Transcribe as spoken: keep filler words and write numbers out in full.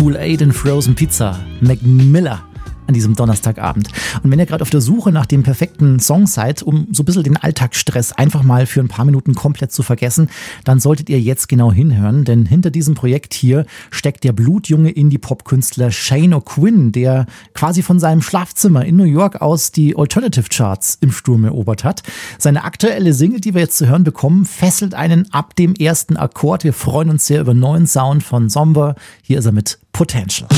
Kool-Aid in Frozen Pizza, Mac Miller an diesem Donnerstagabend. Und wenn ihr gerade auf der Suche nach dem perfekten Song seid, um so ein bisschen den Alltagsstress einfach mal für ein paar Minuten komplett zu vergessen, dann solltet ihr jetzt genau hinhören, denn hinter diesem Projekt hier steckt der blutjunge Indie-Pop-Künstler Shane O'Quinn, der quasi von seinem Schlafzimmer in New York aus die Alternative Charts im Sturm erobert hat. Seine aktuelle Single, die wir jetzt zu hören bekommen, fesselt einen ab dem ersten Akkord. Wir freuen uns sehr über neuen Sound von Zomba. Hier ist er mit Potential.